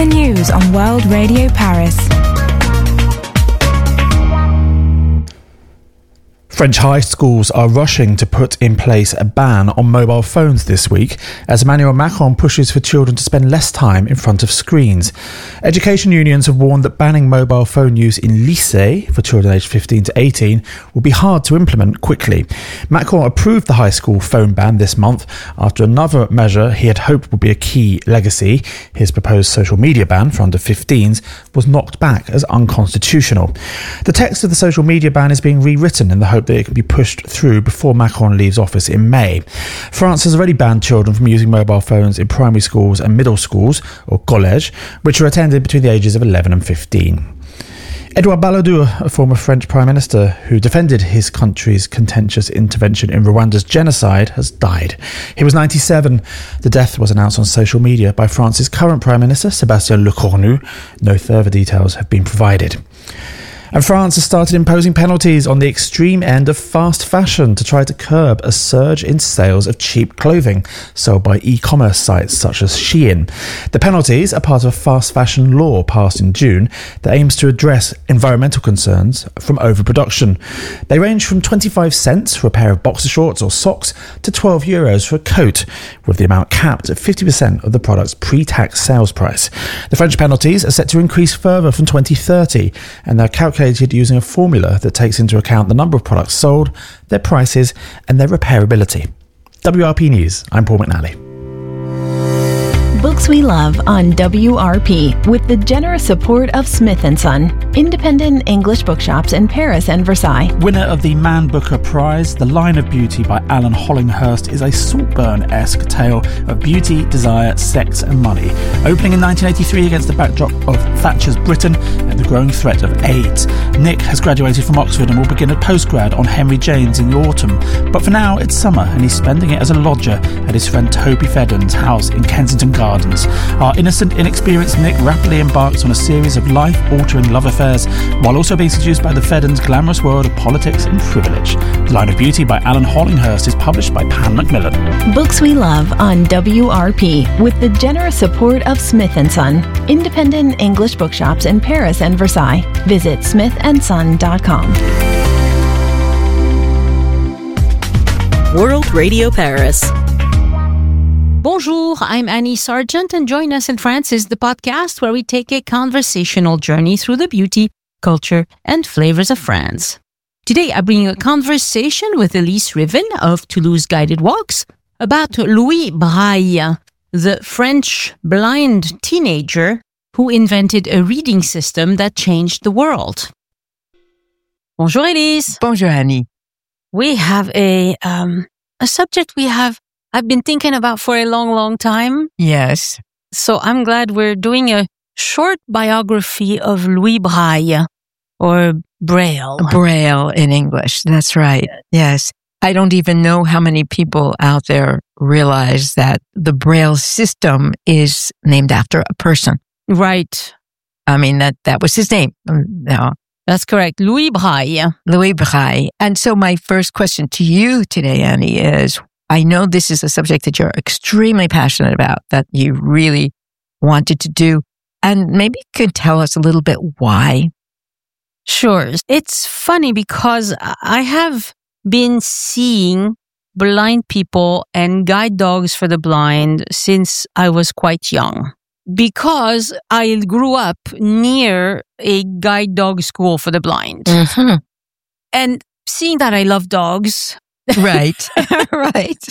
the news on World Radio Paris. French high schools are rushing to put in place a ban on mobile phones this week as Emmanuel Macron pushes for children to spend less time in front of screens. Education unions have warned that banning mobile phone use in lycée for children aged 15 to 18 will be hard to implement quickly. Macron approved the high school phone ban this month after another measure he had hoped would be a key legacy. His proposed social media ban for under 15s was knocked back as unconstitutional. The text of the social media ban is being rewritten in the hope that it can be pushed through before Macron leaves office in May. France has already banned children from using mobile phones in primary schools and middle schools, or collège, which are attended between the ages of 11 and 15. Edouard Balladur, a former French Prime Minister who defended his country's contentious intervention in Rwanda's genocide, has died. He was 97. The death was announced on social media by France's current Prime Minister, Sébastien Lecornu. No further details have been provided. And France has started imposing penalties on the extreme end of fast fashion to try to curb a surge in sales of cheap clothing sold by e-commerce sites such as Shein. The penalties are part of a fast fashion law passed in June that aims to address environmental concerns from overproduction. They range from 25 cents for a pair of boxer shorts or socks to €12 for a coat, with the amount capped at 50% of the product's pre-tax sales price. The French penalties are set to increase further from 2030, and they're calculated using a formula that takes into account the number of products sold, their prices, and their repairability. WRP News, I'm Paul McNally. Books we love on WRP with the generous support of Smith & Son, independent English bookshops in Paris and Versailles. Winner of the Man Booker Prize, The Line of Beauty by Alan Hollinghurst is a Saltburn-esque tale of beauty, desire, sex and money. Opening in 1983 against the backdrop of Thatcher's Britain and the growing threat of AIDS. Nick has graduated from Oxford and will begin a postgrad on Henry James in the autumn. But for now, it's summer and he's spending it as a lodger at his friend Toby Fedden's house in Kensington Gardens. Our innocent, inexperienced Nick rapidly embarks on a series of life-altering love affairs while also being seduced by the Feddens' glamorous world of politics and privilege. The Line of Beauty by Alan Hollinghurst is published by Pan Macmillan. Books we love on WRP with the generous support of Smith & Son, independent English bookshops in Paris and Versailles. Visit smithandson.com. World Radio Paris. Bonjour, I'm Annie Sargent, and Join Us in France is the podcast where we take a conversational journey through the beauty, culture, and flavors of France. Today, I bring a conversation with Elise Riven of Toulouse Guided Walks about Louis Braille, the French blind teenager who invented a reading system that changed the world. Bonjour, Elise. Bonjour, Annie. We have a subject I've been thinking about for a long, long time. Yes. So I'm glad we're doing a short biography of Louis Braille, or Braille. Braille in English. That's right. Yes. I don't even know how many people out there realize that the Braille system is named after a person. Right. I mean, that was his name. No. That's correct. Louis Braille. Louis Braille. And so my first question to you today, Annie, is, I know this is a subject that you're extremely passionate about, that you really wanted to do. And maybe you could tell us a little bit why. Sure. It's funny because I have been seeing blind people and guide dogs for the blind since I was quite young. Because I grew up near a guide dog school for the blind. Mm-hmm. And seeing that I love dogs... Right. Right.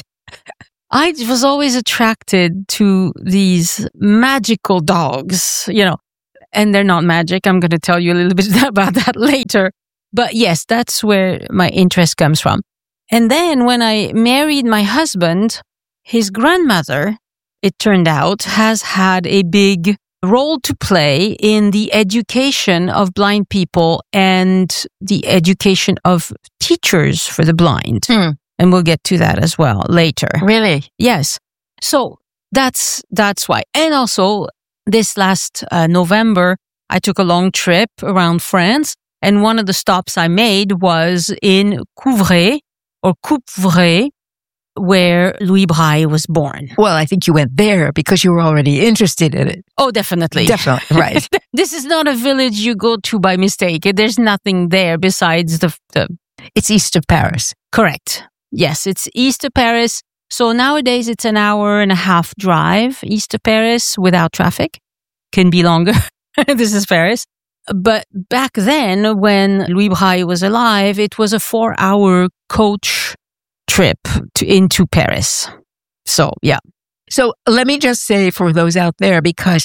I was always attracted to these magical dogs, and they're not magic. I'm going to tell you a little bit about that later. But yes, that's where my interest comes from. And then when I married my husband, his grandmother, it turned out, has had a big role to play in the education of blind people and the education of teachers for the blind. And we'll get to that as well later. Really? Yes. So that's why. And also this last November, I took a long trip around France, and one of the stops I made was in Couvray or Coupvray, where Louis Braille was born. Well, I think you went there because you were already interested in it. Oh, definitely. Definitely, right. This is not a village you go to by mistake. There's nothing there besides the... It's east of Paris. Correct. Yes, it's east of Paris. So nowadays it's an hour and a half drive east of Paris without traffic. Can be longer. This is Paris. But back then, when Louis Braille was alive, it was a 4-hour coach trip into Paris. So, yeah. So let me just say for those out there, because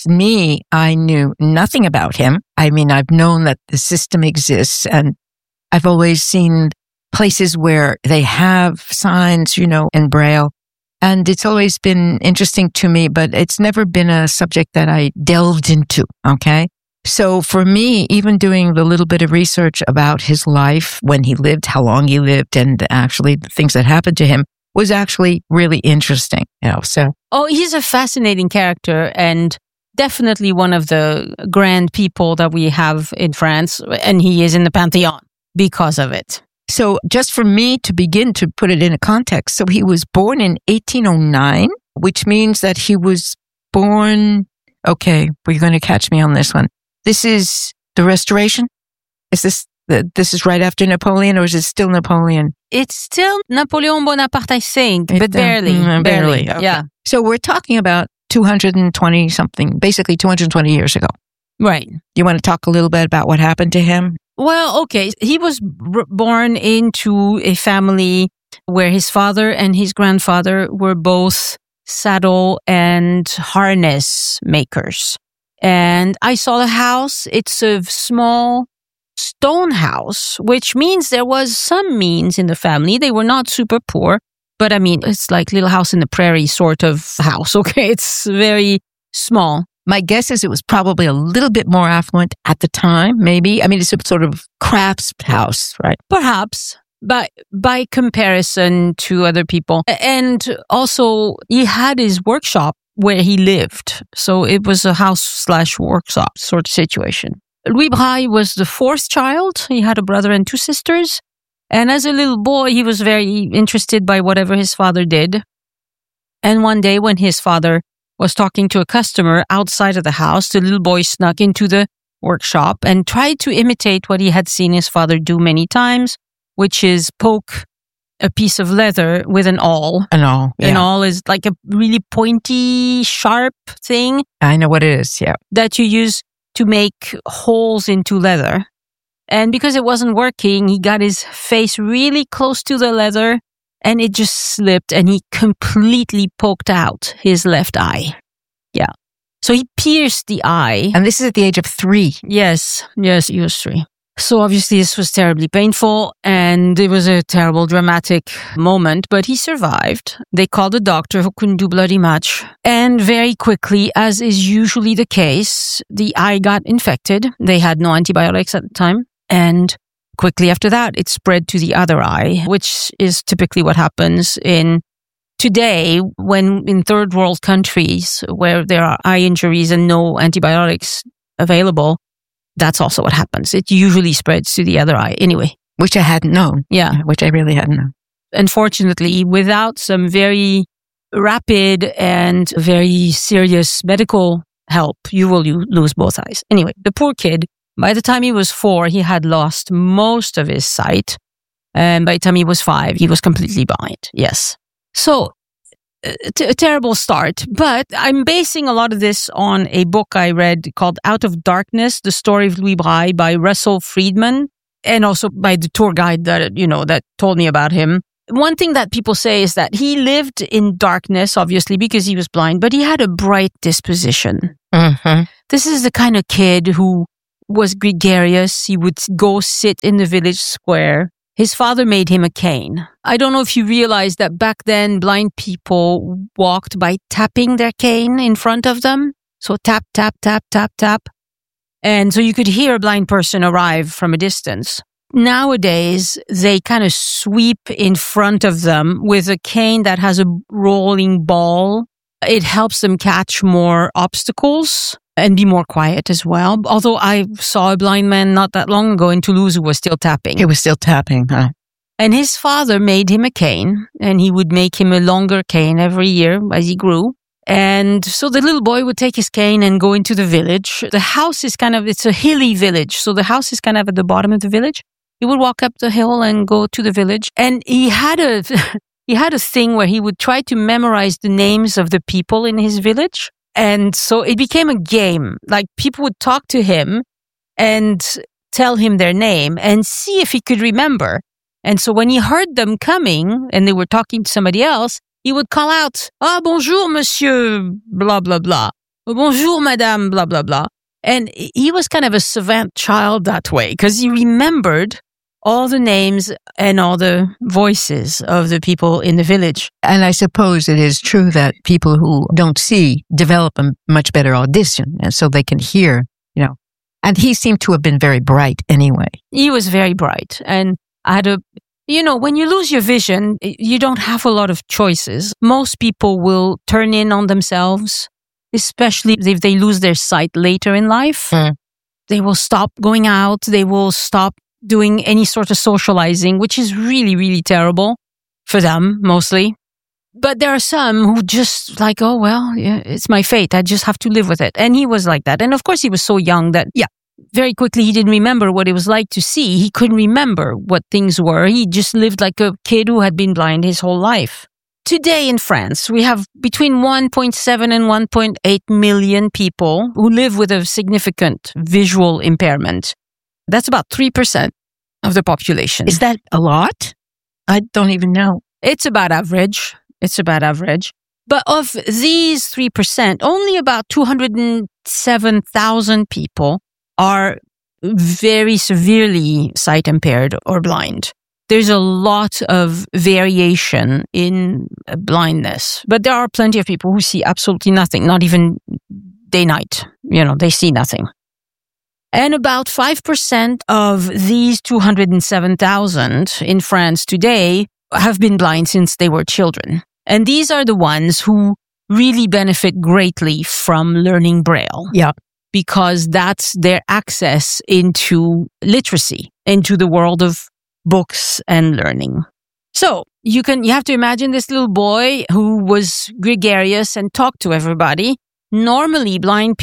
I knew nothing about him. I mean, I've known that the system exists, and I've always seen places where they have signs, in Braille. And it's always been interesting to me, but it's never been a subject that I delved into. Okay. So for me, even doing the little bit of research about his life, when he lived, how long he lived, and actually the things that happened to him was actually really interesting, so. Oh, he's a fascinating character and definitely one of the grand people that we have in France. And he is in the Pantheon because of it. So just for me to begin to put it in a context, so he was born in 1809, which means that he was born, okay, you're going to catch me on this one. This is the Restoration? Is this is right after Napoleon, or is it still Napoleon? It's still Napoleon Bonaparte, I think, but barely. Barely. Okay. Yeah. So we're talking about 220 something, basically 220 years ago. Right. You want to talk a little bit about what happened to him? Well, okay. He was born into a family where his father and his grandfather were both saddle and harness makers. And I saw the house. It's a small stone house, which means there was some means in the family. They were not super poor, but I mean, it's like Little House in the Prairie sort of house. Okay. It's very small. My guess is it was probably a little bit more affluent at the time, maybe. I mean, it's a sort of crafts house, right? Perhaps, but by comparison to other people. And also, he had his workshop where he lived. So it was a house/workshop sort of situation. Louis Braille was the fourth child. He had a brother and 2 sisters. And as a little boy, he was very interested by whatever his father did. And one day when his father was talking to a customer outside of the house, the little boy snuck into the workshop and tried to imitate what he had seen his father do many times, which is poke a piece of leather with an awl. An awl, yeah. An awl is like a really pointy, sharp thing. I know what it is, yeah. That you use to make holes into leather. And because it wasn't working, he got his face really close to the leather and it just slipped and he completely poked out his left eye. Yeah. So he pierced the eye. And this is at the age of 3. Yes, he was 3. So obviously this was terribly painful and it was a terrible dramatic moment, but he survived. They called a doctor who couldn't do bloody much. And very quickly, as is usually the case, the eye got infected. They had no antibiotics at the time. And quickly after that, it spread to the other eye, which is typically what happens in today when in third world countries where there are eye injuries and no antibiotics available. That's also what happens. It usually spreads to the other eye anyway. Which I hadn't known. Yeah. Which I really hadn't known. Unfortunately, without some very rapid and very serious medical help, you will lose both eyes. Anyway, the poor kid, by the time he was 4, he had lost most of his sight. And by the time he was 5, he was completely blind. Yes. So, a terrible start, but I'm basing a lot of this on a book I read called Out of Darkness, The Story of Louis Braille by Russell Friedman, and also by the tour guide that told me about him. One thing that people say is that he lived in darkness, obviously, because he was blind, but he had a bright disposition. Mm-hmm. This is the kind of kid who was gregarious. He would go sit in the village square. His father made him a cane. I don't know if you realize that back then blind people walked by tapping their cane in front of them. So tap, tap, tap, tap, tap. And so you could hear a blind person arrive from a distance. Nowadays, they kind of sweep in front of them with a cane that has a rolling ball. It helps them catch more obstacles and be more quiet as well. Although I saw a blind man not that long ago in Toulouse who was still tapping. He was still tapping, huh? And his father made him a cane, and he would make him a longer cane every year as he grew. And so the little boy would take his cane and go into the village. The house is it's a hilly village. So the house is kind of at the bottom of the village. He would walk up the hill and go to the village. And he had a thing where he would try to memorize the names of the people in his village. And so it became a game. Like people would talk to him and tell him their name and see if he could remember. And so when he heard them coming and they were talking to somebody else, he would call out, "Ah, bonjour, monsieur, blah, blah, blah. Bonjour, madame, blah, blah, blah." And he was kind of a savant child that way because he remembered all the names and all the voices of the people in the village. And I suppose it is true that people who don't see develop a much better audition, and so they can hear, And he seemed to have been very bright anyway. He was very bright. And I had when you lose your vision, you don't have a lot of choices. Most people will turn in on themselves, especially if they lose their sight later in life. They will stop going out. They will stop doing any sort of socializing, which is really, really terrible for them, mostly. But there are some who just like, oh, well, yeah, it's my fate. I just have to live with it. And he was like that. And of course, he was so young that, very quickly, he didn't remember what it was like to see. He couldn't remember what things were. He just lived like a kid who had been blind his whole life. Today in France, we have between 1.7 and 1.8 million people who live with a significant visual impairment. That's about 3% of the population. Is that a lot? I don't even know. It's about average. But of these 3%, only about 207,000 people are very severely sight impaired or blind. There's a lot of variation in blindness, but there are plenty of people who see absolutely nothing, not even day-night. They see nothing. And about 5% of these 207,000 in France today have been blind since they were children. And these are the ones who really benefit greatly from learning Braille. Yeah. Because that's their access into literacy, into the world of books and learning. So you have to imagine this little boy who was gregarious and talked to everybody. Normally, blind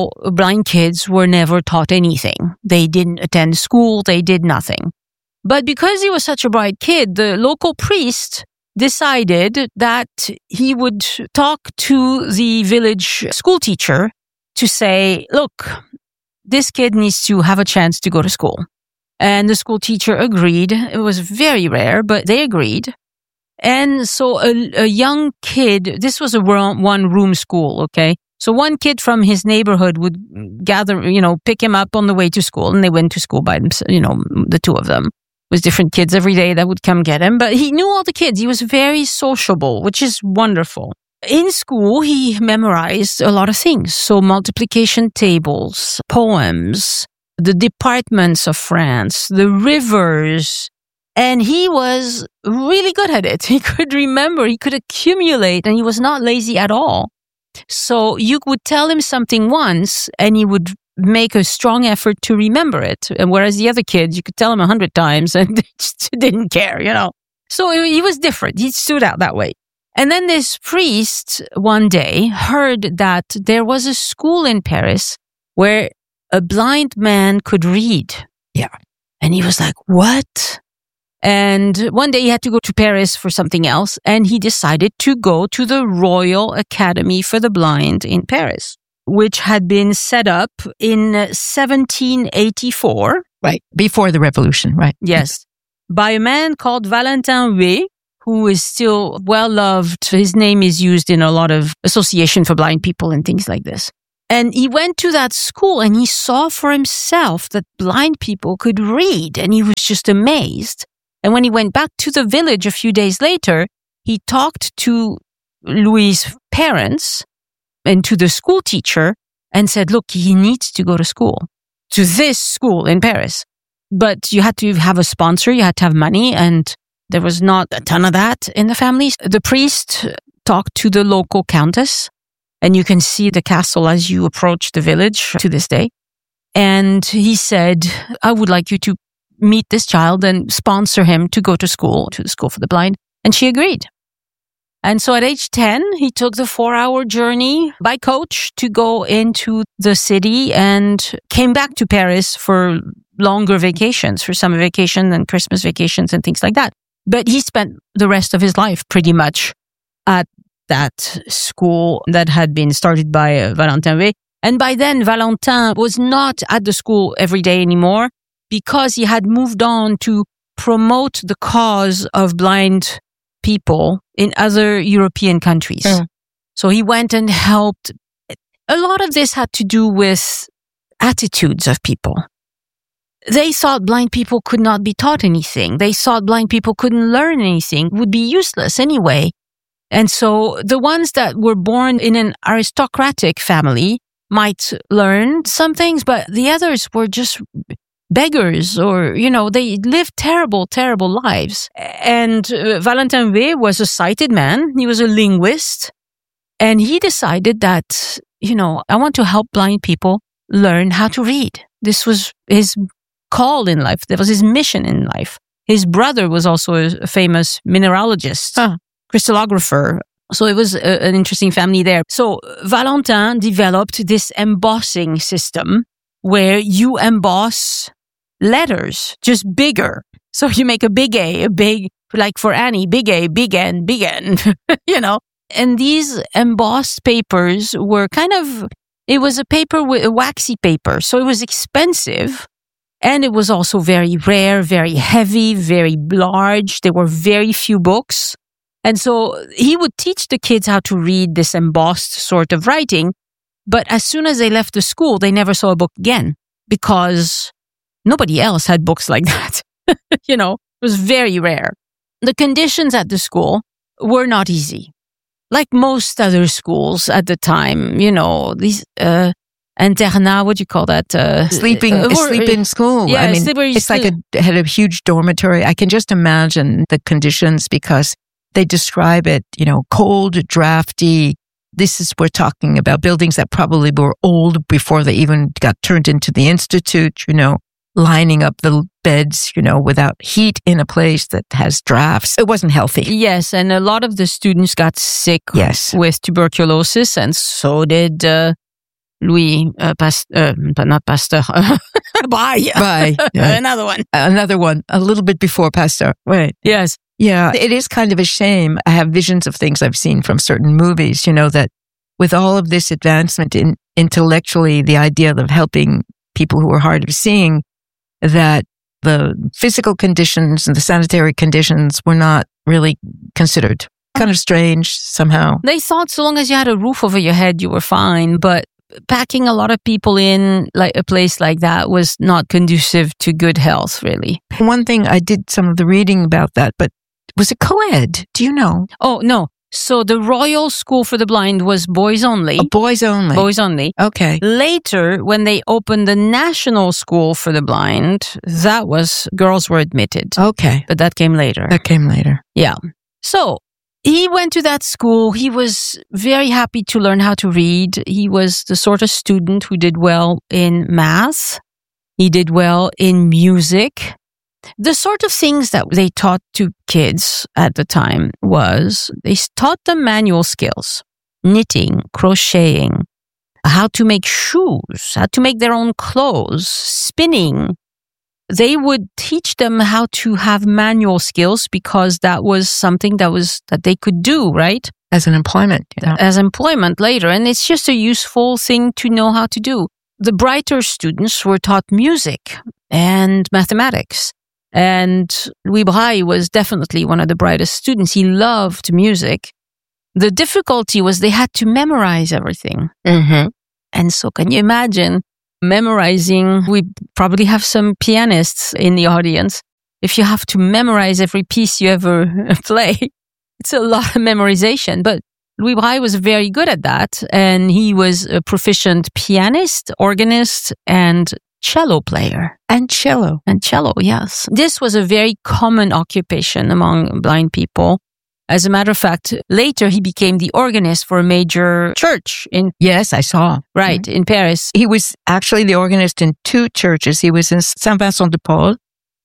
kids were never taught anything. They didn't attend school. They did nothing. But because he was such a bright kid, the local priest decided that he would talk to the village school teacher to say, look, this kid needs to have a chance to go to school. And the school teacher agreed. It was very rare, but they agreed. And so a young kid, this was a one-room school, okay? So one kid from his neighborhood would gather, pick him up on the way to school, and they went to school by themselves, the two of them. It was different kids every day that would come get him, but he knew all the kids. He was very sociable, which is wonderful. In school, he memorized a lot of things. So multiplication tables, poems, the departments of France, the rivers. And he was really good at it. He could remember, he could accumulate, and he was not lazy at all. So you would tell him something once, and he would make a strong effort to remember it. And whereas the other kids, you could tell him 100 times, and they just didn't care, So he was different. He stood out that way. And then this priest one day heard that there was a school in Paris where a blind man could read. Yeah. And he was like, what? And one day he had to go to Paris for something else, and he decided to go to the Royal Academy for the Blind in Paris, which had been set up in 1784. Right. Before the revolution, right? Yes. By a man called Valentin Huet, who is still well loved. His name is used in a lot of association for blind people and things like this. And he went to that school and he saw for himself that blind people could read, and he was just amazed. And when he went back to the village a few days later, he talked to Louis' parents and to the school teacher and said, look, he needs to go to school, to this school in Paris. But you had to have a sponsor, you had to have money, and there was not a ton of that in the family. The priest talked to the local countess, and you can see the castle as you approach the village to this day. And he said, I would like you to meet this child and sponsor him to go to the School for the Blind. And she agreed. And so at age 10, he took the 4-hour journey by coach to go into the city and came back to Paris for longer vacations, for summer vacation and Christmas vacations and things like that. But he spent the rest of his life pretty much at that school that had been started by Valentin Way. And by then, Valentin was not at the school every day anymore because he had moved on to promote the cause of blind people in other European countries. So he went and helped. A lot of this had to do with attitudes of people. They thought blind people could not be taught anything. They thought blind people couldn't learn anything, would be useless anyway. And so the ones that were born in an aristocratic family might learn some things, but the others were just beggars, or, they lived terrible, terrible lives. And Valentin Way was a sighted man. He was a linguist. And he decided that, I want to help blind people learn how to read. This was his call in life. That was his mission in life. His brother was also a famous mineralogist, crystallographer. So it was an interesting family there. So Valentin developed this embossing system where you emboss letters, just bigger. So you make a big A, like for Annie, big A, big N, big N, And these embossed papers were it was a paper with a waxy paper. So it was expensive. And it was also very rare, very heavy, very large. There were very few books. And so he would teach the kids how to read this embossed sort of writing. But as soon as they left the school, they never saw a book again because nobody else had books like that. It was very rare. The conditions at the school were not easy. Like most other schools at the time, these internat, what do you call that? Sleep in school. Yeah, I mean, it's like had a huge dormitory. I can just imagine the conditions because they describe it, cold, drafty. We're talking about buildings that probably were old before they even got turned into the institute, lining up the beds, without heat in a place that has drafts. It wasn't healthy. Yes, and a lot of the students got sick with tuberculosis, and so did Louis not Pasteur. Bye. Another one. A little bit before Pasteur. Right. Yes. Yeah, it is kind of a shame. I have visions of things I've seen from certain movies, that with all of this advancement in intellectually, the idea of helping people who are hard of seeing, that the physical conditions and the sanitary conditions were not really considered. Kind of strange somehow. They thought so long as you had a roof over your head, you were fine, but packing a lot of people in like a place like that was not conducive to good health, really. One thing, I did some of the reading about that, but was it co-ed? Do you know? Oh, no. So the Royal School for the Blind was boys only. Boys only. Boys only. Okay. Later, when they opened the National School for the Blind, girls were admitted. Okay. But that came later. Yeah. So he went to that school. He was very happy to learn how to read. He was the sort of student who did well in math. He did well in music. The sort of things that they taught to kids at the time was they taught them manual skills, knitting, crocheting, how to make shoes, how to make their own clothes, spinning. They would teach them how to have manual skills because that was something that they could do, right? As an employment. As employment later. And it's just a useful thing to know how to do. The brighter students were taught music and mathematics. And Louis Braille was definitely one of the brightest students. He loved music. The difficulty was they had to memorize everything. Mm-hmm. And so can you imagine memorizing? We probably have some pianists in the audience. If you have to memorize every piece you ever play, it's a lot of memorization. But Louis Braille was very good at that. And he was a proficient pianist, organist, and cello player. And cello, yes. This was a very common occupation among blind people. As a matter of fact, later he became the organist for a major church in... Yes, I saw. Right, in Paris. He was actually the organist in 2 churches. He was in Saint-Vincent-de-Paul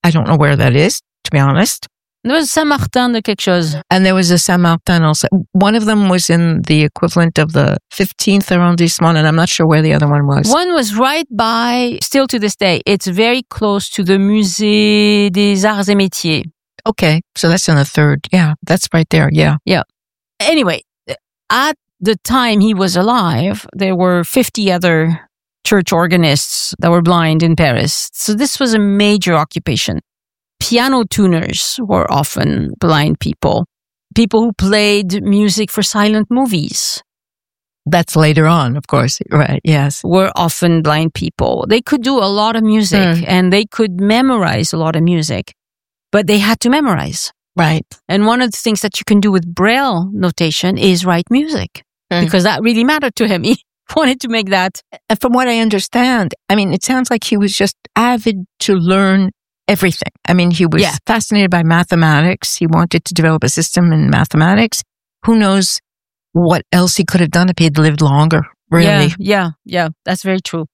I don't know where that is, to be honest. There was Saint-Martin de quelque chose. And there was a Saint-Martin also. One of them was in the equivalent of the 15th arrondissement, and I'm not sure where the other one was. One was right by, still to this day, it's very close to the Musée des Arts et Métiers. Okay, so that's in the third. Yeah, that's right there. Yeah. Yeah. Anyway, at the time he was alive, there were 50 other church organists that were blind in Paris. So this was a major occupation. Piano tuners were often blind people. People who played music for silent movies. That's later on, of course. Right, yes. Were often blind people. They could do a lot of music and they could memorize a lot of music, but they had to memorize. Right. And one of the things that you can do with Braille notation is write music because that really mattered to him. He wanted to make that. And from what I understand, I mean, it sounds like he was just avid to learn everything. I mean, he was fascinated by mathematics. He wanted to develop a system in mathematics. Who knows what else he could have done if he'd lived longer, really. Yeah. That's very true.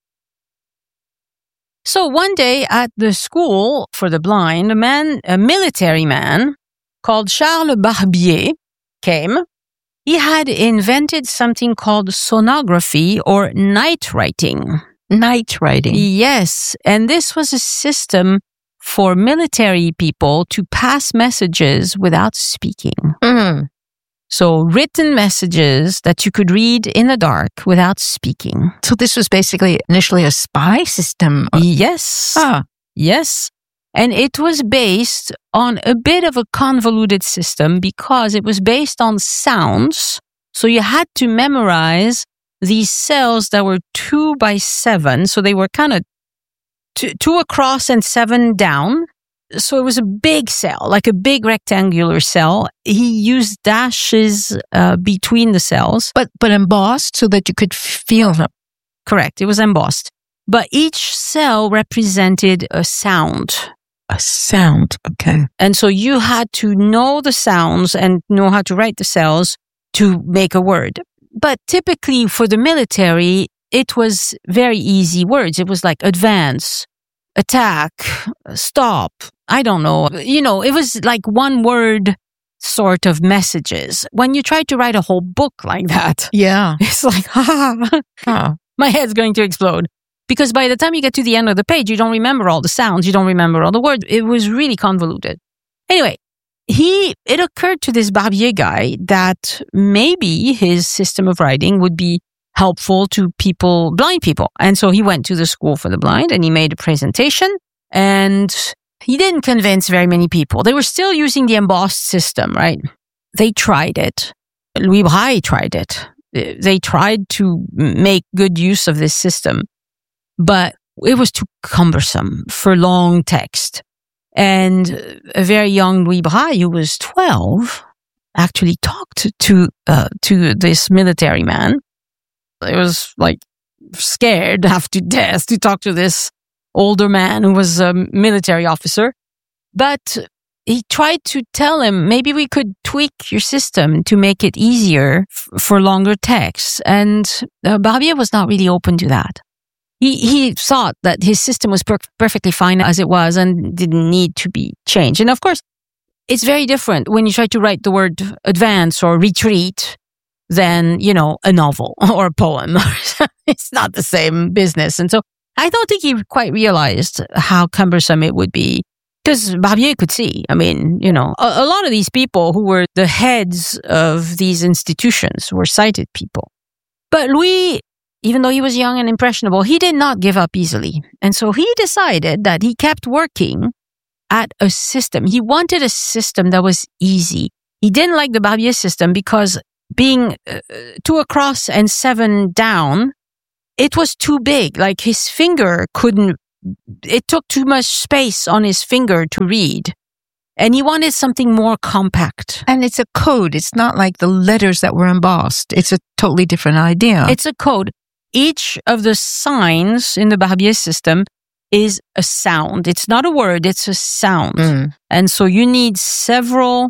So one day at the school for the blind, a military man called Charles Barbier came. He had invented something called sonography or night writing. Night writing. Yes. And this was a system for military people to pass messages without speaking. So written messages that you could read in the dark without speaking. So this was basically initially a spy system. Yes. Yes. And it was based on a bit of a convoluted system because it was based on sounds. So you had to memorize these cells that were 2 by 7. So they were kind of 2 across and 7 down. So it was a big cell, like a big rectangular cell. He used dashes between the cells. But embossed so that you could feel them. Correct. It was embossed. But each cell represented a sound. A sound. Okay. And so you had to know the sounds and know how to write the cells to make a word. But typically for the military, it was very easy words. It was like advance, attack, stop. I don't know. You know, it was like one word sort of messages. When you try to write a whole book like that, it's like, my head's going to explode. Because by the time you get to the end of the page, you don't remember all the sounds. You don't remember all the words. It was really convoluted. Anyway, it occurred to this Barbier guy that maybe his system of writing would be helpful to blind people. And so he went to the school for the blind and he made a presentation and he didn't convince very many people. They were still using the embossed system, right? They tried it. Louis Braille tried it. They tried to make good use of this system, but it was too cumbersome for long text. And a very young Louis Braille, who was 12, actually talked to this military man. It was like scared half to death to talk to this older man who was a military officer. But he tried to tell him, maybe we could tweak your system to make it easier for longer texts. And Barbier was not really open to that. He thought that his system was perfectly fine as it was and didn't need to be changed. And of course, it's very different when you try to write the word advance or retreat than, a novel or a poem. It's not the same business. And so I don't think he quite realized how cumbersome it would be because Barbier could see. I mean, a lot of these people who were the heads of these institutions were sighted people. But Louis, even though he was young and impressionable, he did not give up easily. And so he decided that he kept working at a system. He wanted a system that was easy. He didn't like the Barbier system because being 2 across and 7 down, it was too big. Like his finger it took too much space on his finger to read. And he wanted something more compact. And it's a code. It's not like the letters that were embossed. It's a totally different idea. It's a code. Each of the signs in the Barbier system is a sound. It's not a word, it's a sound. And so you need several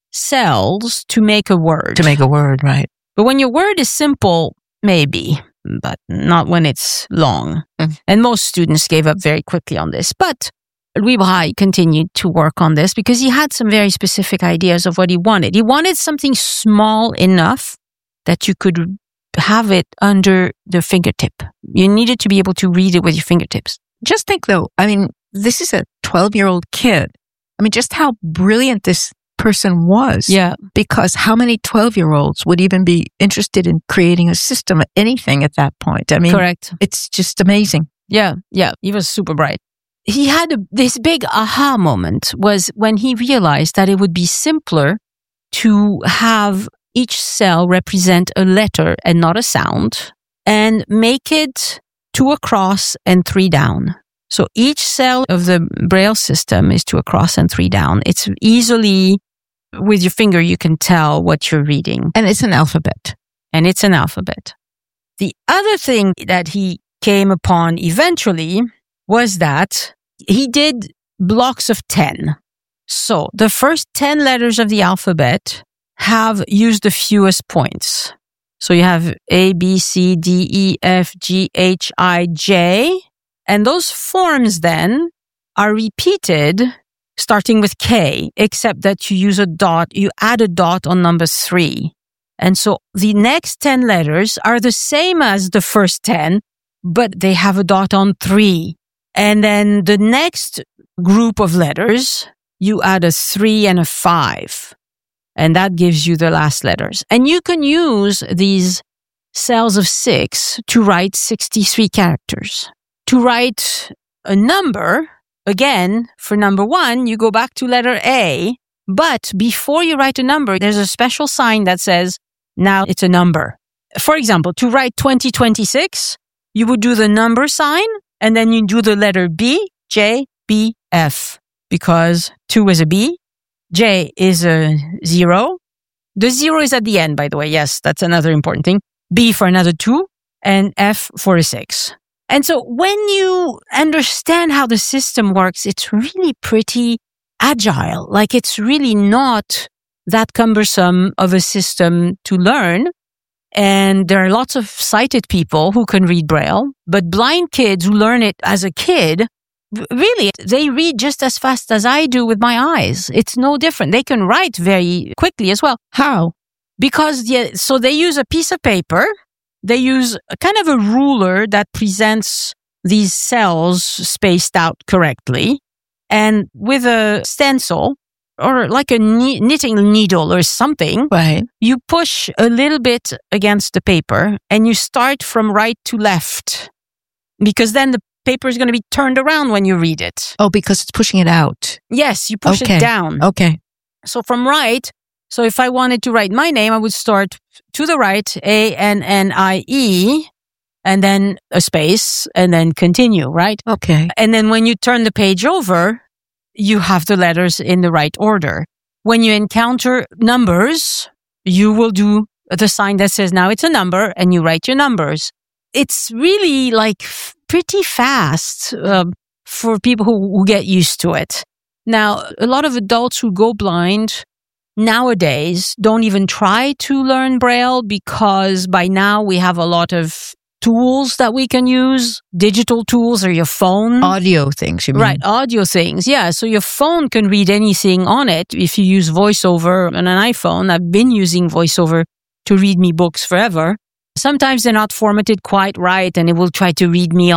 cells to make a word. To make a word, right. But when your word is simple, maybe, but not when it's long. And most students gave up very quickly on this. But Louis Braille continued to work on this because he had some very specific ideas of what he wanted. He wanted something small enough that you could have it under the fingertip. You needed to be able to read it with your fingertips. Just think though, I mean, this is a 12-year-old kid. I mean, just how brilliant this person was. Yeah. Because how many 12-year-olds would even be interested in creating a system of anything at that point? I mean, Correct. It's just amazing. Yeah. He was super bright. He had this big aha moment was when he realized that it would be simpler to have each cell represent a letter and not a sound, and make it 2 across and 3 down. So each cell of the Braille system is 2 across and 3 down. It's easily, with your finger, you can tell what you're reading. And it's an alphabet. The other thing that he came upon eventually was that he did blocks of 10. So the first 10 letters of the alphabet have used the fewest points. So you have A, B, C, D, E, F, G, H, I, J. And those forms then are repeated starting with K, except that you use a dot, you add a dot on number 3. And so the next 10 letters are the same as the first 10, but they have a dot on 3. And then the next group of letters, you add a 3 and a 5. And that gives you the last letters. And you can use these cells of 6 to write 63 characters. To write a number, again, for number 1, you go back to letter A. But before you write a number, there's a special sign that says, now it's a number. For example, to write 2026, you would do the number sign, and then you do the letter B, J, B, F. Because 2 is a B. J is a 0. The 0 is at the end, by the way. Yes, that's another important thing. B for another 2 and F for a 6. And so when you understand how the system works, it's really pretty agile. Like it's really not that cumbersome of a system to learn. And there are lots of sighted people who can read Braille, but blind kids who learn it as a kid, really, they read just as fast as I do with my eyes. It's no different. They can write very quickly as well. How? Because, so they use a piece of paper. They use a kind of a ruler that presents these cells spaced out correctly. And with a stencil or like a knitting needle or something, right, you push a little bit against the paper and you start from right to left. Because then the paper is going to be turned around when you read it. Oh, because it's pushing it out. Yes, you push it down. Okay. So from right, so if I wanted to write my name, I would start to the right, A-N-N-I-E, and then a space, and then continue, right? Okay. And then when you turn the page over, you have the letters in the right order. When you encounter numbers, you will do the sign that says, now it's a number, and you write your numbers. It's really like pretty fast for people who get used to it. Now, a lot of adults who go blind nowadays don't even try to learn Braille because by now we have a lot of tools that we can use, digital tools or your phone. Audio things, you mean? Right, audio things. Yeah, so your phone can read anything on it. If you use VoiceOver on an iPhone, I've been using VoiceOver to read me books forever. Sometimes they're not formatted quite right and it will try to read me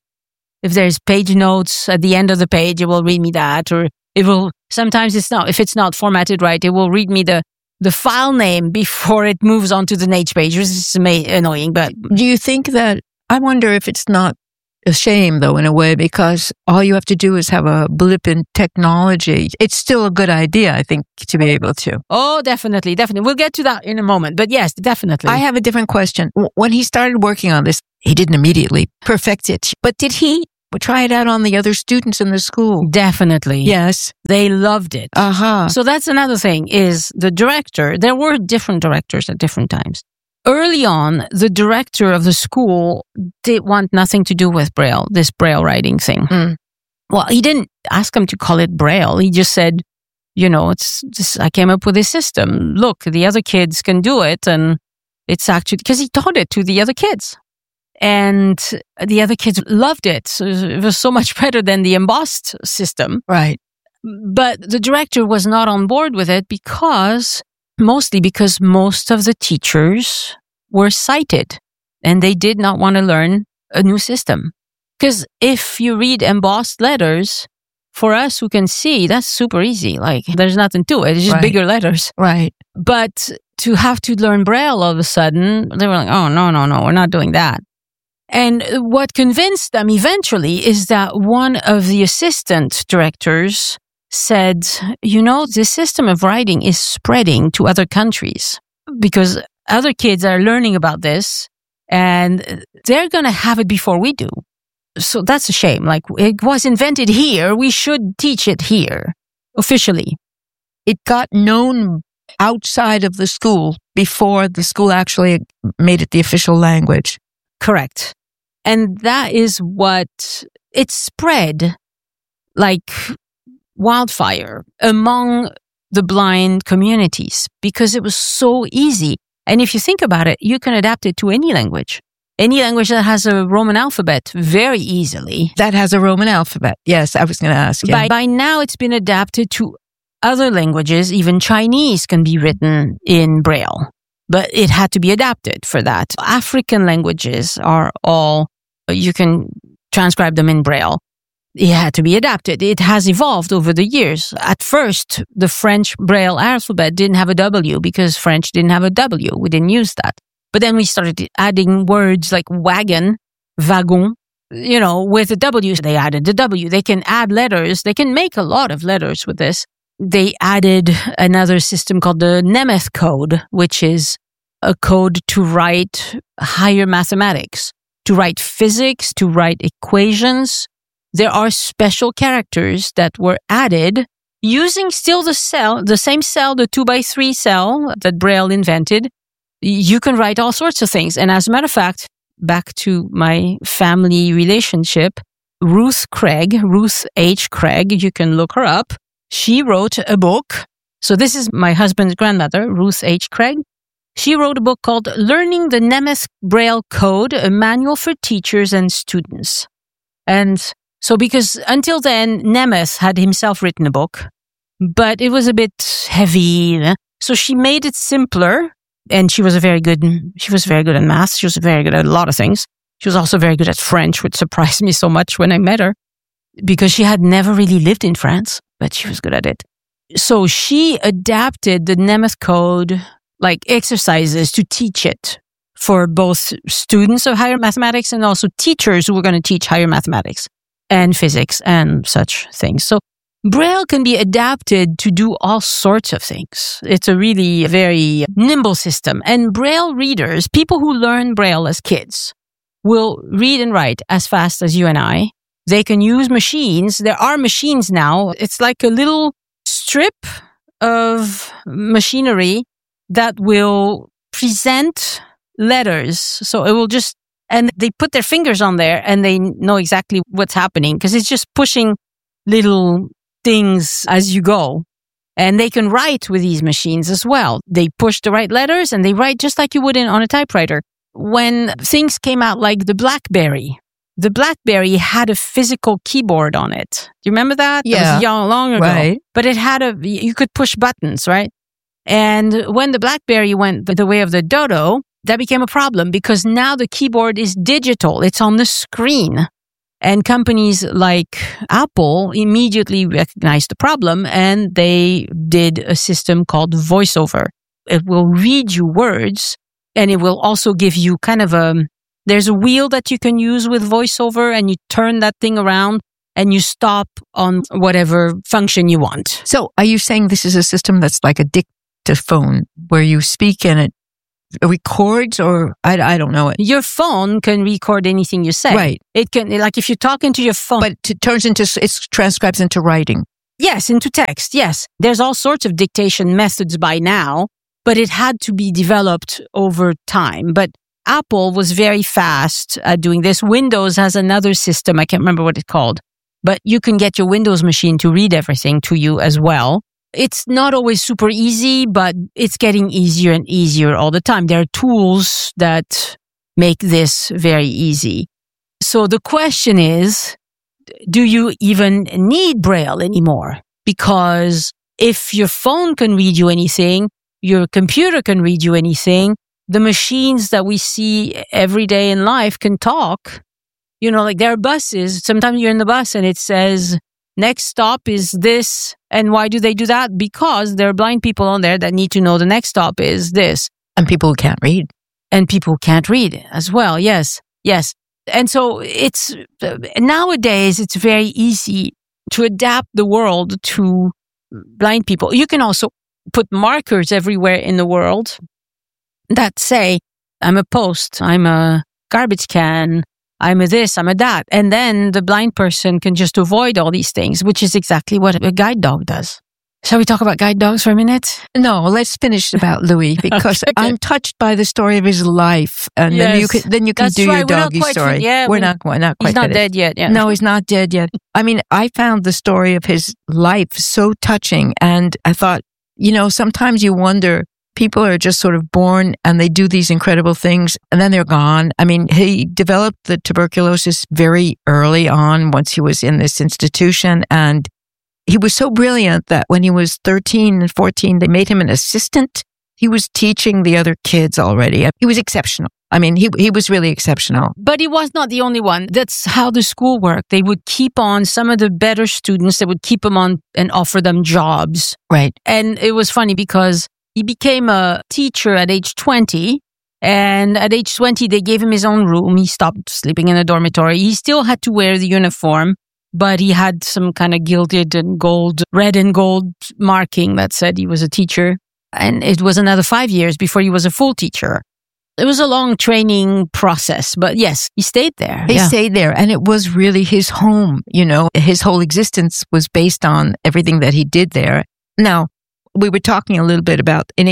if there's page notes at the end of the page, it will read me that, or it will, sometimes if it's not formatted right, it will read me the file name before it moves on to the next page, which is annoying, but. Do you think that, I wonder if it's not a shame though, in a way, because all you have to do is have a blip in technology. It's still a good idea, I think, to be able to. Oh, definitely. We'll get to that in a moment, but yes, definitely. I have a different question. When he started working on this, he didn't immediately perfect it, but did he try it out on the other students in the school? Definitely. Yes. They loved it. Uh-huh. So that's another thing is the director, there were different directors at different times. Early on, the director of the school did want nothing to do with Braille, this Braille writing thing. Mm. Well, he didn't ask him to call it Braille. He just said, I came up with this system. Look, the other kids can do it. And it's actually, because he taught it to the other kids. And the other kids loved it. So it was so much better than the embossed system. Right. But the director was not on board with it mostly because most of the teachers were sighted and they did not want to learn a new system. Because if you read embossed letters, for us who can see, that's super easy. Like, there's nothing to it. It's just bigger letters. Right. But to have to learn Braille all of a sudden, they were like, oh, no, we're not doing that. And what convinced them eventually is that one of the assistant directors said, the system of writing is spreading to other countries because other kids are learning about this and they're going to have it before we do. So that's a shame. Like, it was invented here. We should teach it here officially. It got known outside of the school before the school actually made it the official language. Correct. And that is what it spread like wildfire among the blind communities because it was so easy. And if you think about it, you can adapt it to any language. Any language that has a Roman alphabet very easily. That has a Roman alphabet. Yes, I was going to ask you. By now, it's been adapted to other languages. Even Chinese can be written in Braille, but it had to be adapted for that. African languages are all, you can transcribe them in Braille. It had to be adapted. It has evolved over the years. At first, the French Braille alphabet didn't have a W because French didn't have a W. We didn't use that. But then we started adding words like wagon, wagon, with a W. They added the W. They can add letters. They can make a lot of letters with this. They added another system called the Nemeth code, which is a code to write higher mathematics, to write physics, to write equations. There are special characters that were added using still the same cell, the 2x3 cell that Braille invented. You can write all sorts of things. And as a matter of fact, back to my family relationship, Ruth H. Craig, you can look her up. She wrote a book. So this is my husband's grandmother, Ruth H. Craig. She wrote a book called Learning the Nemeth Braille Code, a manual for teachers and students. And so because until then, Nemeth had himself written a book, but it was a bit heavy. So she made it simpler. And she was very good at math. She was very good at a lot of things. She was also very good at French, which surprised me so much when I met her because she had never really lived in France, but she was good at it. So she adapted the Nemeth code, like exercises, to teach it for both students of higher mathematics and also teachers who were going to teach higher mathematics and physics and such things. So Braille can be adapted to do all sorts of things. It's a really very nimble system. And Braille readers, people who learn Braille as kids, will read and write as fast as you and I. They can use machines. There are machines now. It's like a little strip of machinery that will present letters. So it will just, and they put their fingers on there and they know exactly what's happening because it's just pushing little things as you go. And they can write with these machines as well. They push the right letters and they write just like you would on a typewriter. When things came out like the BlackBerry had a physical keyboard on it. Do you remember that? Yeah. That was long ago. Right. But it had you could push buttons, right? And when the BlackBerry went the way of the Dodo, that became a problem because now the keyboard is digital. It's on the screen. And companies like Apple immediately recognized the problem and they did a system called VoiceOver. It will read you words and it will also give you kind of there's a wheel that you can use with VoiceOver and you turn that thing around and you stop on whatever function you want. So are you saying this is a system that's like a dictaphone where you speak and it records, or I don't know it. Your phone can record anything you say. Right. It can, like if you talk into your phone. But it transcribes into writing. Yes, into text. Yes. There's all sorts of dictation methods by now, but it had to be developed over time. But Apple was very fast at doing this. Windows has another system. I can't remember what it's called, but you can get your Windows machine to read everything to you as well. It's not always super easy, but it's getting easier and easier all the time. There are tools that make this very easy. So the question is, do you even need Braille anymore? Because if your phone can read you anything, your computer can read you anything, the machines that we see every day in life can talk. You know, like there are buses. Sometimes you're in the bus and it says, next stop is this. And why do they do that? Because there are blind people on there that need to know the next stop is this. And people who can't read. And people who can't read as well. Yes. Yes. And so nowadays it's very easy to adapt the world to blind people. You can also put markers everywhere in the world that say, I'm a post, I'm a garbage can, I'm a this, I'm a that. And then the blind person can just avoid all these things, which is exactly what a guide dog does. Shall we talk about guide dogs for a minute? No, let's finish about Louis because Okay. I'm touched by the story of his life, and Yes. then you can That's do right. your We're not doggy quite story. we're not quite He's not finished. dead yet. Yeah. No, he's not dead yet. I mean, I found the story of his life so touching, and I thought, sometimes you wonder. People are just sort of born and they do these incredible things and then they're gone. I mean, he developed the tuberculosis very early on once he was in this institution. And he was so brilliant that when he was 13 and 14, they made him an assistant. He was teaching the other kids already. He was exceptional. I mean, he was really exceptional. But he was not the only one. That's how the school worked. They would keep on some of the better students. They would keep them on and offer them jobs. Right. And it was funny because he became a teacher at age 20. And at age 20, they gave him his own room. He stopped sleeping in a dormitory. He still had to wear the uniform, but he had some kind of gilded and red and gold marking that said he was a teacher. And it was another 5 years before he was a full teacher. It was a long training process, but yes, he stayed there. He stayed there, and it was really his home. His whole existence was based on everything that he did there. Now, we were talking a little bit about in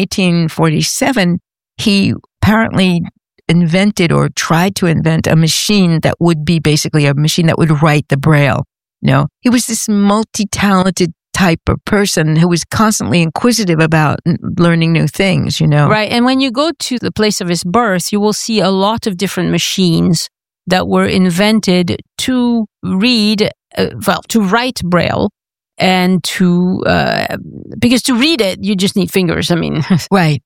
1847, he apparently invented or tried to invent a machine that would be basically a machine that would write the Braille. He was this multi-talented type of person who was constantly inquisitive about learning new things, Right. And when you go to the place of his birth, you will see a lot of different machines that were invented to read, to write Braille. And because to read it, you just need fingers. I mean, right.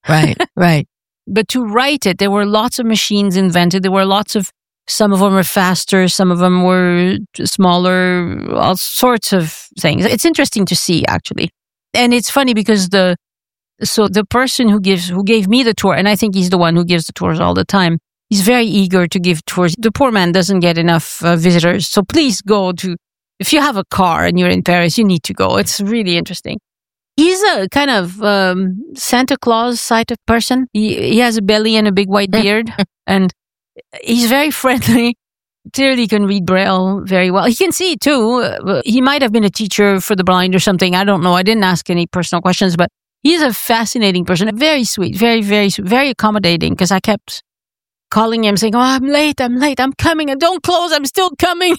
But to write it, there were lots of machines invented. There were some of them were faster, some of them were smaller, all sorts of things. It's interesting to see, actually. And it's funny because the person who gave me the tour, and I think he's the one who gives the tours all the time, he's very eager to give tours. The poor man doesn't get enough visitors. So please go to, if you have a car and you're in Paris, you need to go. It's really interesting. He's a kind of Santa Claus type of person. He has a belly and a big white beard, and he's very friendly. Clearly can read Braille very well. He can see too. He might have been a teacher for the blind or something. I don't know. I didn't ask any personal questions, but he's a fascinating person. Very sweet, very, very, very accommodating, because I kept calling him saying, "Oh, I'm late, I'm coming, and don't close, I'm still coming."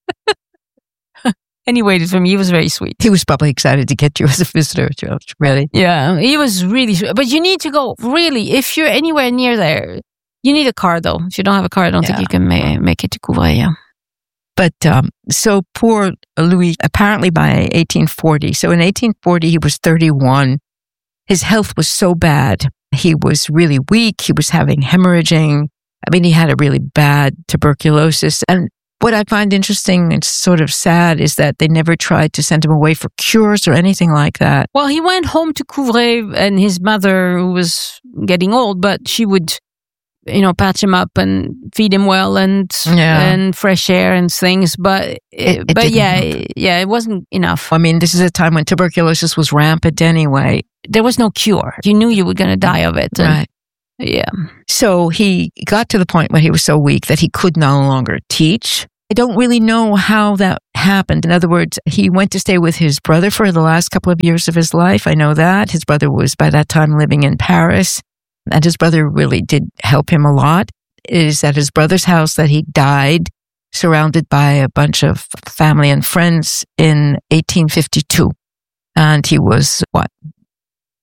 And he waited for me. He was very sweet. He was probably excited to get you as a visitor, George. Really? Yeah, he was really sweet. But you need to go, really, if you're anywhere near there. You need a car, though. If you don't have a car, I don't think you can make it to Couvray, yeah. But so poor Louis, apparently by 1840. So in 1840, he was 31. His health was so bad. He was really weak. He was having hemorrhaging. I mean, he had a really bad tuberculosis. And what I find interesting and sort of sad is that they never tried to send him away for cures or anything like that. Well, he went home to Couvray, and his mother, who was getting old, but she would, patch him up and feed him well and fresh air and things. But it wasn't enough. I mean, this is a time when tuberculosis was rampant anyway. There was no cure. You knew you were going to die of it. Right. Yeah. So he got to the point where he was so weak that he could no longer teach. I don't really know how that happened. In other words, he went to stay with his brother for the last couple of years of his life. I know that. His brother was by that time living in Paris, and his brother really did help him a lot. It is at his brother's house that he died, surrounded by a bunch of family and friends in 1852. And he was,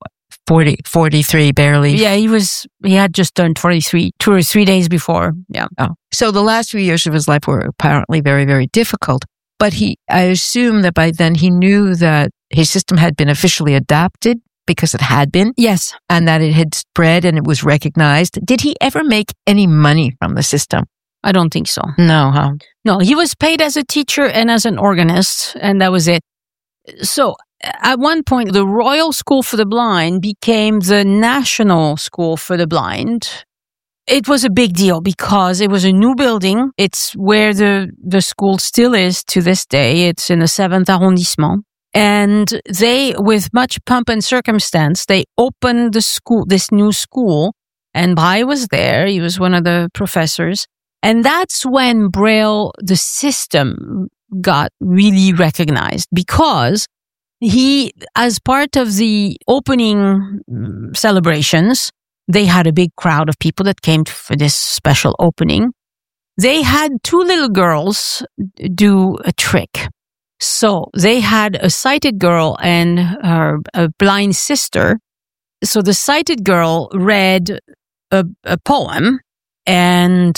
43 barely. Yeah, he had just turned 43 2 or 3 days before. Yeah. Oh. So the last few years of his life were apparently very, very difficult. But I assume that by then he knew that his system had been officially adopted because it had been. Yes. And that it had spread and it was recognized. Did he ever make any money from the system? I don't think so. No, huh? No, he was paid as a teacher and as an organist, and that was it. So at one point, the Royal School for the Blind became the National School for the Blind. It was a big deal because it was a new building. It's where the school still is to this day. It's in the 7th arrondissement. And they, with much pomp and circumstance, they opened the school, this new school. And Braille was there. He was one of the professors. And that's when Braille, the system, got really recognized because he, as part of the opening celebrations, they had a big crowd of people that came for this special opening. They had 2 little girls do a trick. So they had a sighted girl and a blind sister. So the sighted girl read a poem, and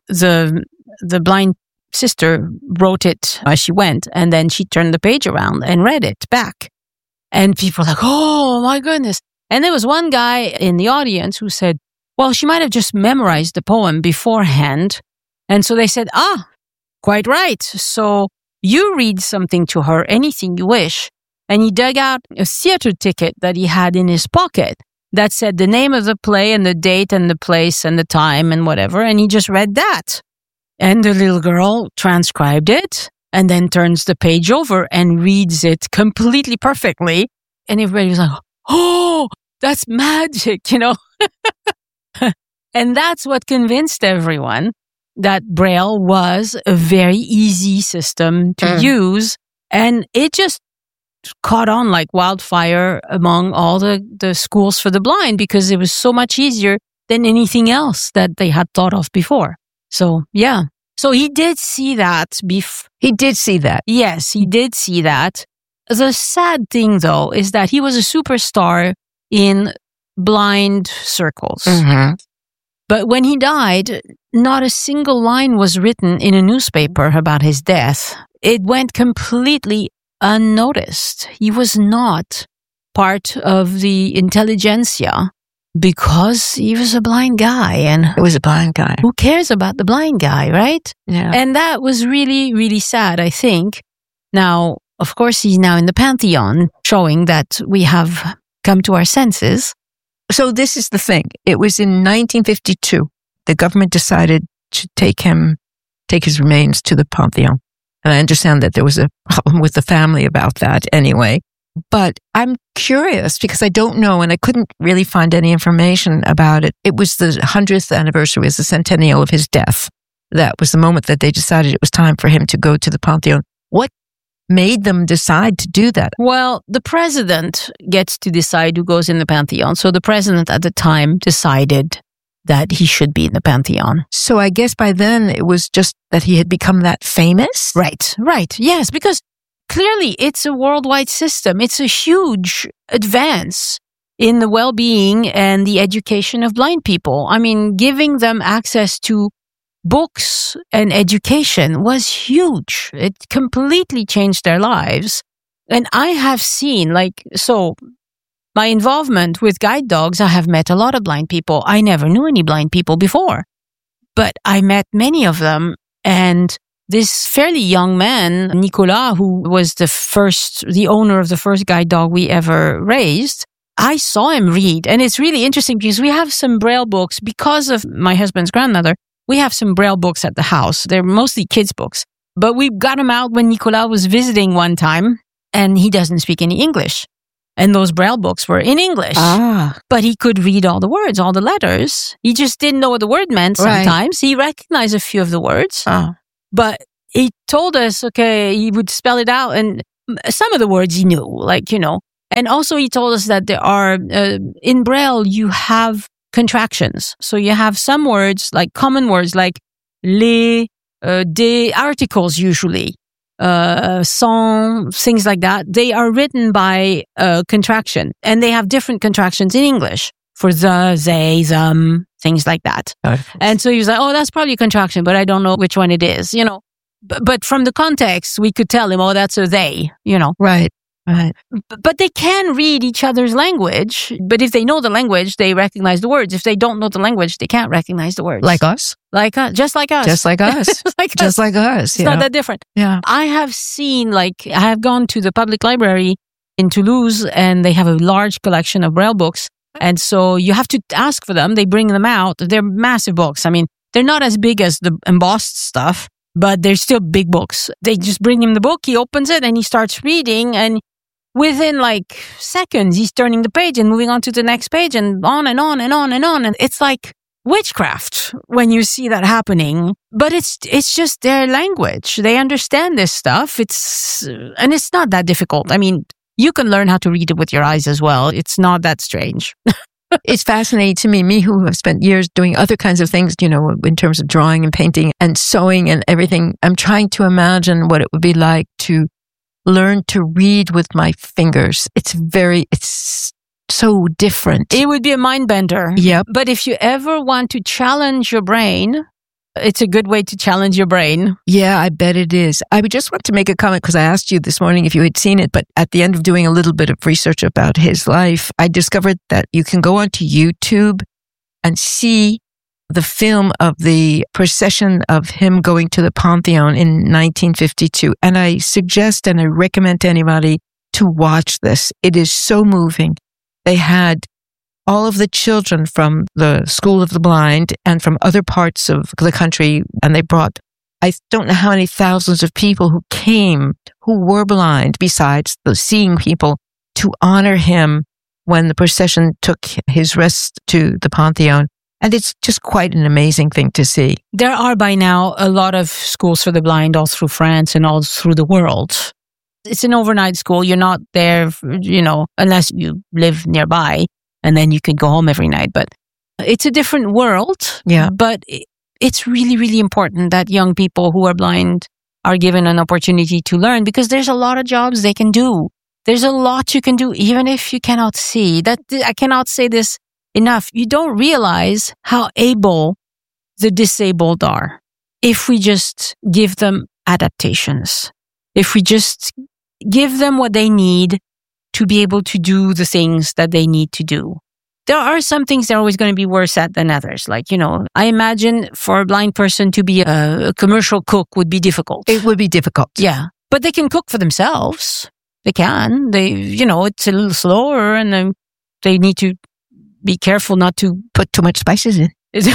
the blind sister wrote it as she went, and then she turned the page around and read it back. And people were like, oh my goodness. And there was one guy in the audience who said, well, she might have just memorized the poem beforehand. And so they said, quite right. So you read something to her, anything you wish. And he dug out a theater ticket that he had in his pocket that said the name of the play and the date and the place and the time and whatever. And he just read that. And the little girl transcribed it and then turns the page over and reads it completely perfectly. And everybody was like, oh, that's magic, you know. And that's what convinced everyone that Braille was a very easy system to use. And it just caught on like wildfire among all the schools for the blind because it was so much easier than anything else that they had thought of before. So, yeah. So he did see that. He did see that. Yes, he did see that. The sad thing, though, is that he was a superstar in blind circles. Mm-hmm. But when he died, not a single line was written in a newspaper about his death. It went completely unnoticed. He was not part of the intelligentsia because he was a blind guy. And it was a blind guy. Who cares about the blind guy, right? Yeah. And that was really, really sad, I think. Now, of course, he's now in the Pantheon, showing that we have come to our senses. So this is the thing. It was in 1952. The government decided to take his remains to the Pantheon. And I understand that there was a problem with the family about that anyway. But I'm curious because I don't know and I couldn't really find any information about it. It was the 100th anniversary, it was the centennial of his death. That was the moment that they decided it was time for him to go to the Pantheon. What made them decide to do that? Well, the president gets to decide who goes in the Pantheon. So the president at the time decided that he should be in the Pantheon. So I guess by then it was just that he had become that famous? Right. Yes, because clearly it's a worldwide system. It's a huge advance in the well-being and the education of blind people. I mean, giving them access to books and education was huge. It completely changed their lives. And I have seen, my involvement with guide dogs, I have met a lot of blind people. I never knew any blind people before, but I met many of them. And this fairly young man, Nicolas, who was the owner of the first guide dog we ever raised, I saw him read. And it's really interesting because we have some Braille books because of my husband's grandmother. We have some Braille books at the house. They're mostly kids' books. But we got them out when Nicolas was visiting one time, and he doesn't speak any English. And those Braille books were in English. But he could read all the words, all the letters. He just didn't know what the word meant sometimes. Right. He recognized a few of the words. But he told us, okay, he would spell it out. And some of the words he knew, And also he told us that there are, in Braille, you have contractions. So you have some words, like common words, like les, des articles usually. song, things like that, they are written by contraction, and they have different contractions in English for the, they, them, things like that. And so he was like, oh, that's probably a contraction, but I don't know which one it is, you know. But from the context, we could tell him, oh, that's a they, you know. Right. Right. But they can read each other's language. But if they know the language, they recognize the words. If they don't know the language, they can't recognize the words. Like us? Just like us. Just like us. Just like us. It's not that different. Yeah. I have seen, I have gone to the public library in Toulouse, and they have a large collection of Braille books. And so you have to ask for them. They bring them out. They're massive books. I mean, they're not as big as the embossed stuff, but they're still big books. They just bring him the book. He opens it and he starts reading, and within seconds, he's turning the page and moving on to the next page, and on and on and on and on. And it's like witchcraft when you see that happening. But it's just their language. They understand this stuff. And it's not that difficult. I mean, you can learn how to read it with your eyes as well. It's not that strange. It's fascinating to me who have spent years doing other kinds of things, you know, in terms of drawing and painting and sewing and everything. I'm trying to imagine what it would be like to learn to read with my fingers. It's so different. It would be a mind bender. Yep. But if you ever want to challenge your brain, it's a good way to challenge your brain. Yeah, I bet it is. I would just want to make a comment because I asked you this morning if you had seen it, but at the end of doing a little bit of research about his life, I discovered that you can go onto YouTube and see the film of the procession of him going to the Pantheon in 1952. And I suggest and I recommend to anybody to watch this. It is so moving. They had all of the children from the School of the Blind and from other parts of the country, and they brought, I don't know how many thousands of people who came, who were blind, besides the seeing people, to honor him when the procession took his rest to the Pantheon. And it's just quite an amazing thing to see. There are by now a lot of schools for the blind all through France and all through the world. It's an overnight school. You're not there, you know, unless you live nearby, and then you could go home every night. But it's a different world. Yeah. But it's really, really important that young people who are blind are given an opportunity to learn, because there's a lot of jobs they can do. There's a lot you can do, even if you cannot see. I cannot say this enough. You don't realize how able the disabled are if we just give them adaptations. If we just give them what they need to be able to do the things that they need to do. There are some things they're always going to be worse at than others. Like, you know, I imagine for a blind person to be a commercial cook would be difficult. It would be difficult. Yeah. But they can cook for themselves. They can. It's a little slower, and they need to be careful not to put too much spices in.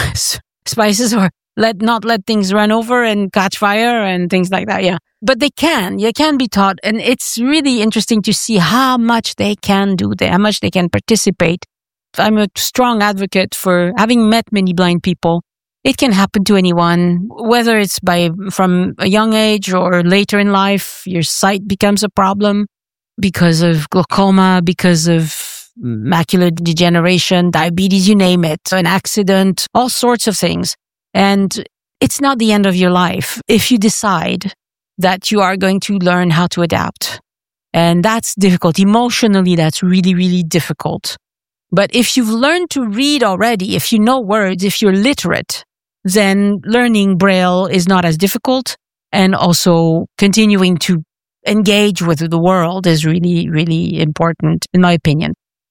Spices, or not let things run over and catch fire and things like that. Yeah. But they can be taught. And it's really interesting to see how much they can do, how much they can participate. I'm a strong advocate for having met many blind people. It can happen to anyone, whether it's from a young age or later in life. Your sight becomes a problem because of glaucoma, because of macular degeneration, diabetes, you name it, an accident, all sorts of things. And it's not the end of your life if you decide that you are going to learn how to adapt. And that's difficult. Emotionally, that's really, really difficult. But if you've learned to read already, if you know words, if you're literate, then learning Braille is not as difficult. And also continuing to engage with the world is really, really important, in my opinion.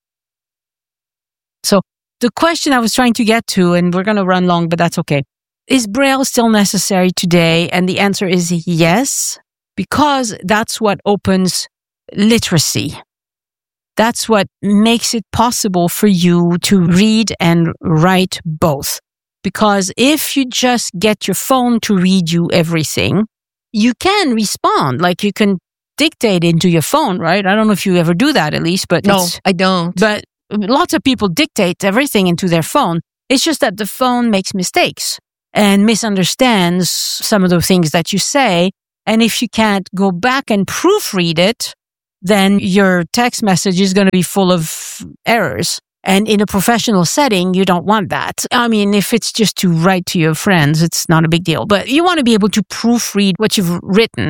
So the question I was trying to get to, and we're going to run long, but that's okay. Is Braille still necessary today? And the answer is yes, because that's what opens literacy. That's what makes it possible for you to read and write both. Because if you just get your phone to read you everything, you can respond. Like, you can dictate into your phone, right? I don't know if you ever do that, at least, but no, I don't. But lots of people dictate everything into their phone. It's just that the phone makes mistakes and misunderstands some of the things that you say. And if you can't go back and proofread it, then your text message is going to be full of errors. And in a professional setting, you don't want that. I mean, if it's just to write to your friends, it's not a big deal. But you want to be able to proofread what you've written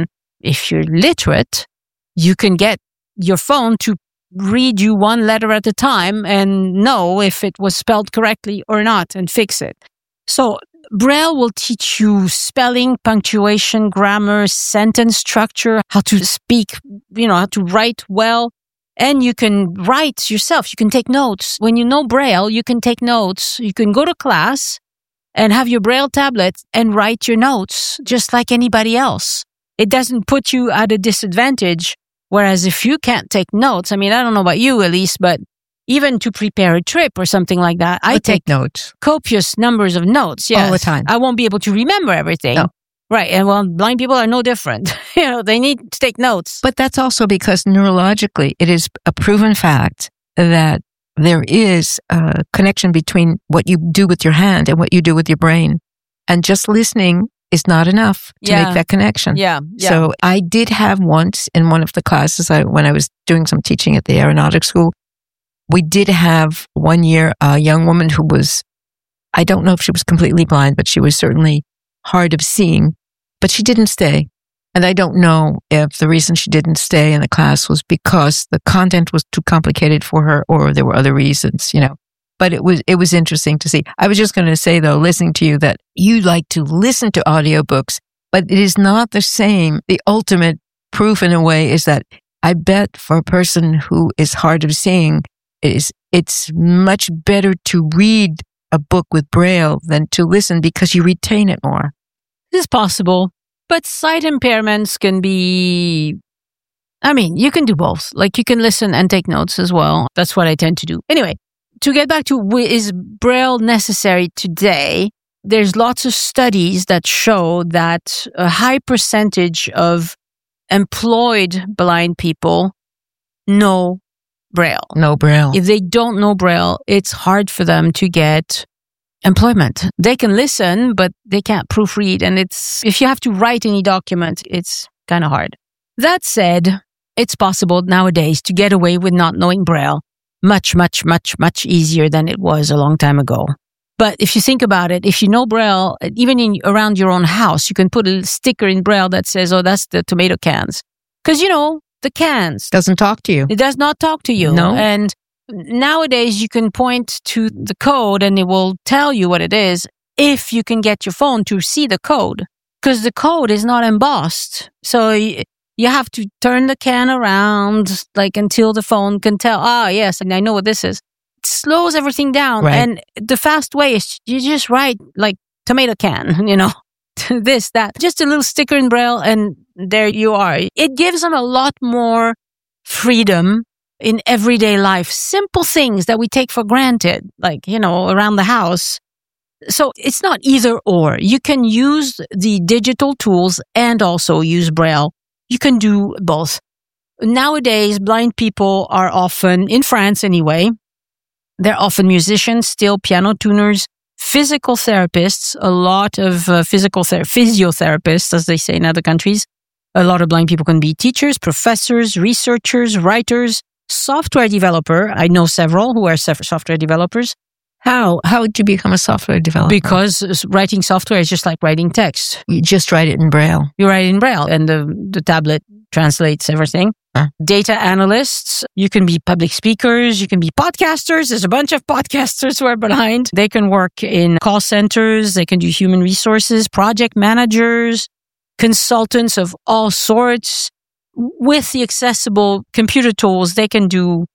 if you're literate, you can get your phone to read you one letter at a time and know if it was spelled correctly or not and fix it. So Braille will teach you spelling, punctuation, grammar, sentence structure, how to speak, how to write well. And you can write yourself. You can take notes. When you know Braille, you can take notes. You can go to class and have your Braille tablet and write your notes just like anybody else. It doesn't put you at a disadvantage. Whereas if you can't take notes, I don't know about you, Elise, but even to prepare a trip or something like that, I take notes. Copious numbers of notes. Yes. All the time. I won't be able to remember everything. No. Right. And blind people are no different. They need to take notes. But that's also because neurologically, it is a proven fact that there is a connection between what you do with your hand and what you do with your brain. And just listening is not enough to make that connection. Yeah. So I did have once in one of the classes, when I was doing some teaching at the aeronautics school, we did have one year a young woman who was, I don't know if she was completely blind, but she was certainly hard of seeing, but she didn't stay. And I don't know if the reason she didn't stay in the class was because the content was too complicated for her or there were other reasons, But it was interesting to see. I was just going to say, though, listening to you, that you like to listen to audiobooks, but it is not the same. The ultimate proof, in a way, is that I bet for a person who is hard of seeing, it's much better to read a book with Braille than to listen because you retain it more. This is possible, but sight impairments can be... you can do both. Like, you can listen and take notes as well. That's what I tend to do. Anyway. To get back to, is Braille necessary today? There's lots of studies that show that a high percentage of employed blind people know Braille. No Braille. If they don't know Braille, it's hard for them to get employment. They can listen, but they can't proofread. And if you have to write any document, it's kind of hard. That said, it's possible nowadays to get away with not knowing Braille. Much, much, much, much easier than it was a long time ago. But if you think about it, if you know Braille, even around your own house, you can put a sticker in Braille that says, oh, that's the tomato cans. Because, the cans. Doesn't talk to you. It does not talk to you. No. And nowadays you can point to the code and it will tell you what it is if you can get your phone to see the code. Because the code is not embossed. So you have to turn the can around, until the phone can tell, yes, and I know what this is. It slows everything down. Right. And the fast way is you just write, tomato can, this, that. Just a little sticker in Braille, and there you are. It gives them a lot more freedom in everyday life. Simple things that we take for granted, around the house. So it's not either or. You can use the digital tools and also use Braille. You can do both. Nowadays, blind people are often, in France anyway, they're often musicians, still piano tuners, physical therapists, a lot of physiotherapists, as they say in other countries. A lot of blind people can be teachers, professors, researchers, writers, software developer. I know several who are software developers. How would you become a software developer? Because writing software is just like writing text. You just write it in Braille. You write it in Braille, and the tablet translates everything. Data analysts, you can be public speakers, you can be podcasters. There's a bunch of podcasters who are blind. They can work in call centers, they can do human resources, project managers, consultants of all sorts. With the accessible computer tools, they can do,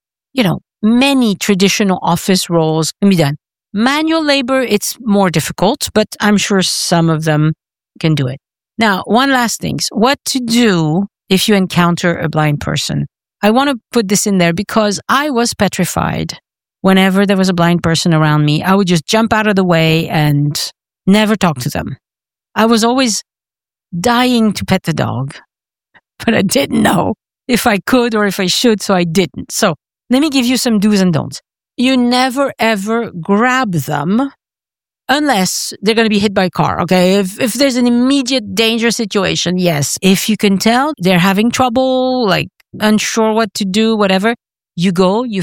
many traditional office roles can be done. Manual labor, it's more difficult, but I'm sure some of them can do it. Now, one last thing. What to do if you encounter a blind person? I want to put this in there because I was petrified. Whenever there was a blind person around me, I would just jump out of the way and never talk to them. I was always dying to pet the dog, but I didn't know if I could or if I should, so I didn't. So let me give you some do's and don'ts. You never, ever grab them unless they're going to be hit by a car, okay? If there's an immediate danger situation, yes. If you can tell they're having trouble, unsure what to do, whatever, you